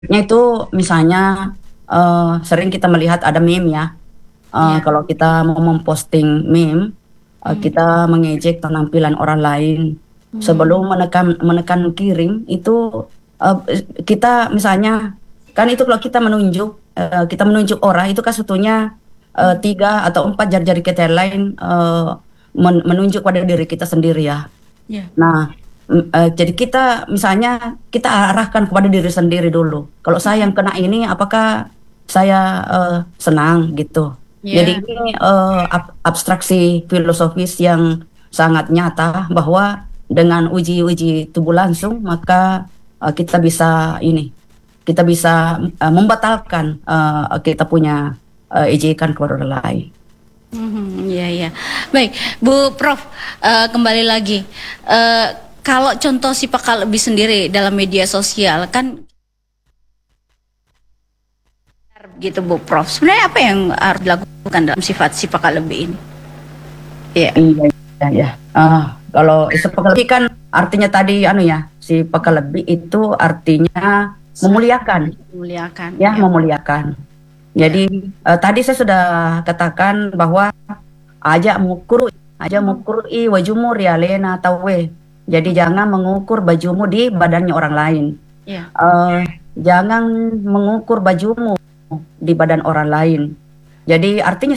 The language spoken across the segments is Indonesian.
itu misalnya sering kita melihat ada meme ya. Iya. Kalau kita mau memposting meme, Hmm. kita mengejek penampilan orang lain. Hmm. Sebelum menekan menekan kirim itu eh, kita misalnya kan itu kalau kita menunjuk orang itu kan sebetulnya Hmm. tiga atau empat jari-jari kita yang lain menunjuk pada diri kita sendiri ya. Iya. Nah, jadi kita misalnya kita arahkan kepada diri sendiri dulu. Kalau saya yang kena ini, apakah saya senang gitu? Jadi Iya. ini abstraksi filosofis yang sangat nyata bahwa dengan uji-uji tubuh langsung maka kita bisa kita bisa membatalkan kita punya ejekan kepada orang lain. Iya, iya. Baik, Bu Prof, kembali lagi. Eh, Kalau contoh sifat lebih sendiri dalam media sosial kan gitu Bu Prof. Sebenarnya apa yang harus dilakukan dalam sifat-sifat lebih ini? Iya. Iya, iya, iya. Kalau sepakal lebih kan artinya tadi anu ya, si pakal lebih itu artinya memuliakan, Memuliakan, ya ya. memuliakan. Ya. Jadi tadi saya sudah katakan bahwa aja mengukur, aja mengukur wajumur ya lena tawe. Jadi jangan mengukur bajumu di badannya orang lain. Ya. Eh, jangan mengukur bajumu di badan orang lain. Jadi artinya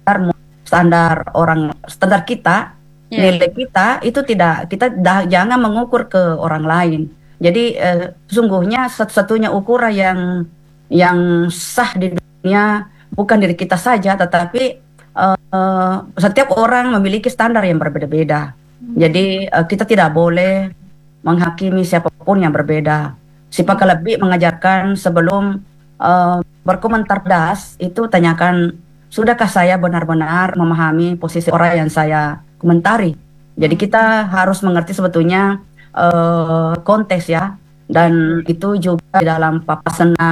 standar kita, Ya. nilai kita itu tidak jangan mengukur ke orang lain. Jadi sesungguhnya satu-satunya ukuran yang sah di dunia bukan diri kita saja, tetapi setiap orang memiliki standar yang berbeda-beda. Jadi kita tidak boleh menghakimi siapapun yang berbeda. Si Pakalebih mengajarkan sebelum berkomentar das itu tanyakan, sudahkah saya benar-benar memahami posisi orang yang saya komentari? Jadi kita harus mengerti sebetulnya konteks ya, dan itu juga di dalam papasana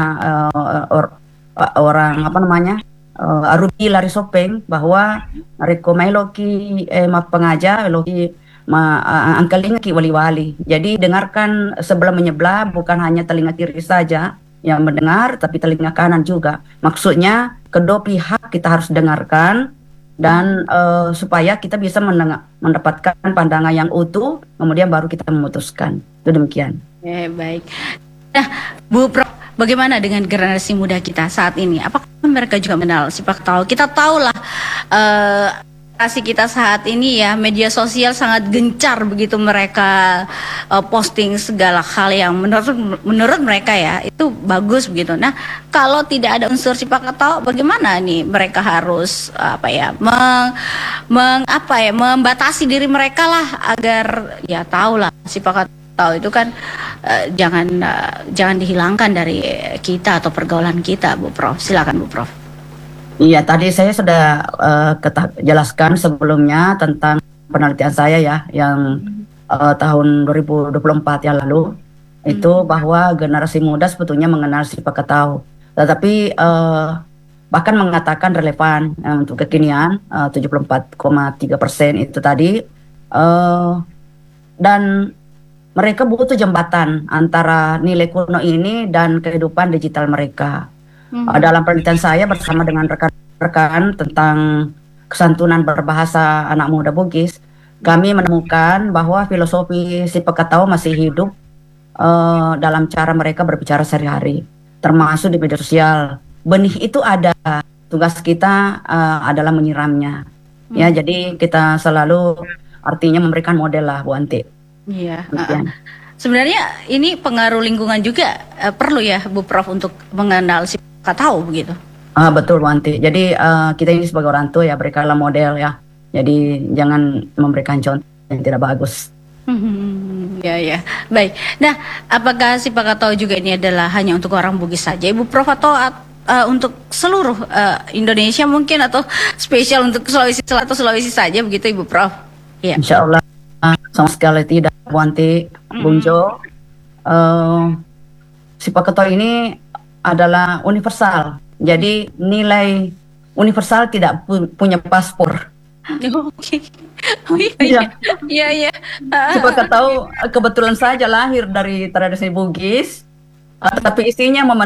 orang apa namanya Arubi lari sopeng bahwa rekomai loki pengaja loki angkalinga ki wali-wali. Jadi dengarkan sebelum menyebelah, bukan hanya telinga kiri saja yang mendengar, tapi telinga kanan juga. Maksudnya kedua pihak kita harus dengarkan dan supaya kita bisa mendapatkan pandangan yang utuh, kemudian baru kita memutuskan. Itu demikian. Baik. Nah, Bu Prof, bagaimana dengan generasi muda kita saat ini? Apakah mereka juga mengenal sipak tahu? Kita tahulah generasi kita saat ini ya, media sosial sangat gencar begitu mereka posting segala hal yang menurut mereka ya itu bagus begitu. Nah, kalau tidak ada unsur sipak tahu, bagaimana nih mereka harus apa ya membatasi diri mereka lah agar ya tahulah sipak tahu itu kan jangan dihilangkan dari kita atau pergaulan kita, Bu Prof. Silakan Bu Prof. Iya, tadi saya sudah jelaskan sebelumnya tentang penelitian saya ya, yang tahun 2024 yang lalu, itu bahwa generasi muda sebetulnya mengenal si Pakatau, tetapi bahkan mengatakan relevan untuk kekinian 74,3% itu tadi, dan mereka butuh jembatan antara nilai kuno ini dan kehidupan digital mereka. Dalam penelitian saya bersama dengan rekan-rekan tentang kesantunan berbahasa anak muda Bugis, kami menemukan bahwa filosofi si Pakatau masih hidup dalam cara mereka berbicara sehari-hari, termasuk di media sosial. Benih itu ada, tugas kita adalah menyiramnya. Ya, jadi kita selalu artinya memberikan model lah, Bu Anti. Iya. Demikian. Sebenarnya ini pengaruh lingkungan juga perlu ya Bu Prof untuk mengenal si tahu begitu. Betul, Bu Anti. Jadi kita ini sebagai orang tua ya berikanlah model ya. Jadi jangan memberikan contoh yang tidak bagus. Ya, ya. Baik. Nah, apakah si Pakatau juga ini adalah hanya untuk orang Bugis saja, Ibu Prof, atau untuk seluruh Indonesia mungkin, atau spesial untuk Sulawesi Selatan atau Sulawesi saja begitu, Ibu Prof? Ya. Insya Allah sama sekali tidak, Bu Anti, Bung Jo. Si Pakatau ini adalah universal. Jadi nilai universal tidak punya paspor. Oke. Oh iya, iya, iya. Si Pakatau kebetulan saja lahir dari tradisi Bugis, tapi isinya